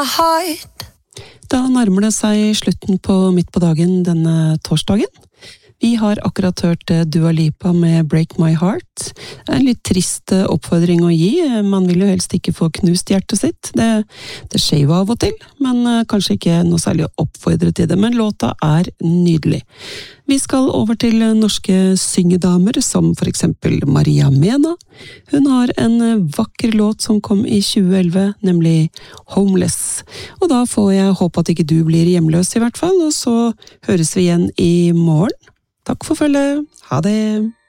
my heart. Da nærmer det seg slutten på Midt på dagen denne torsdagen. Vi har akkurat hørt Dua Lipa med Break My Heart. Det er en litt trist oppfordring å gi. Man vil jo helst ikke få knust hjertet sitt. Det skjer jo av og til, men kanskje ikke noe særlig oppfordret til det. Men låta er nydelig. Vi skal over til norske syngedamer, som for eksempel Maria Mena. Hun har en vakker låt som kom i 2011, nemlig Homeless. Og da får jeg håpe at ikke du blir hjemløs i hvert fall, og så høres vi igjen i morgen. Takk for følget. Ha det!